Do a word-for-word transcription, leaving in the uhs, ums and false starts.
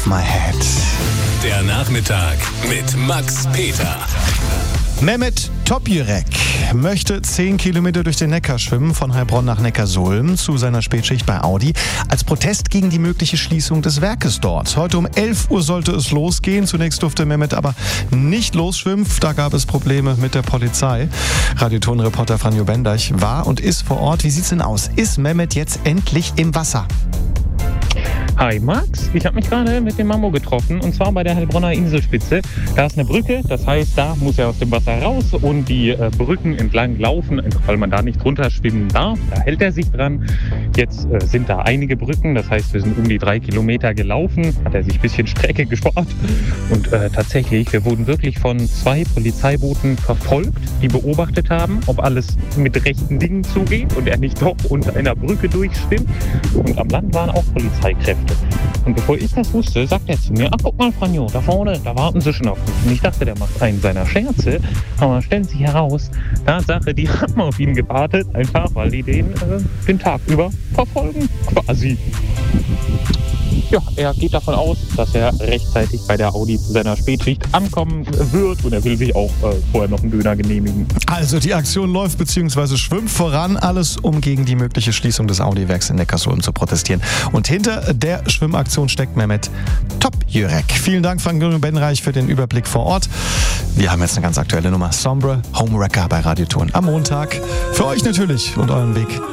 my head. Der Nachmittag mit Max Peter. Mehmet Topjürek möchte zehn Kilometer durch den Neckar schwimmen, von Heilbronn nach Neckarsulm zu seiner Spätschicht bei Audi, als Protest gegen die mögliche Schließung des Werkes dort. Heute um elf Uhr sollte es losgehen. Zunächst durfte Mehmet aber nicht losschwimmen. Da gab es Probleme mit der Polizei. Radioton-Reporter Franjo Bendeich war und ist vor Ort. Wie sieht's denn aus? Ist Mehmet jetzt endlich im Wasser? Hi Max, ich habe mich gerade mit dem Mammo getroffen und zwar bei der Heilbronner Inselspitze. Da ist eine Brücke, das heißt, da muss er aus dem Wasser raus und die äh, Brücken entlang laufen, einfach weil man da nicht runter schwimmen darf. Da hält er sich dran. Jetzt äh, sind da einige Brücken, das heißt, wir sind um die drei Kilometer gelaufen, hat er sich ein bisschen Strecke gespart. Und äh, tatsächlich, wir wurden wirklich von zwei Polizeibooten verfolgt, die beobachtet haben, ob alles mit rechten Dingen zugeht und er nicht doch unter einer Brücke durchschwimmt. Und am Land waren auch Polizeikräfte. Und bevor ich das wusste, sagt er zu mir, ach guck mal Franjo, da vorne, da warten sie schon auf mich. Und ich dachte, der macht einen seiner Scherze, aber stellt sich heraus, Tatsache, die haben auf ihn gewartet, einfach weil die den äh, den Tag über verfolgen, quasi. Ja, er geht davon aus, dass er rechtzeitig bei der Audi zu seiner Spätschicht ankommen wird und er will sich auch äh, vorher noch einen Döner genehmigen. Also die Aktion läuft bzw. schwimmt voran, alles um gegen die mögliche Schließung des Audi-Werks in Neckarsulm zu protestieren. Und hinter der Schwimmaktion steckt Mehmet Topjürek. Vielen Dank, Franjo Bendeich, für den Überblick vor Ort. Wir haben jetzt eine ganz aktuelle Nummer, Sombre Homewrecker bei Radioton am Montag. Für euch natürlich und euren Weg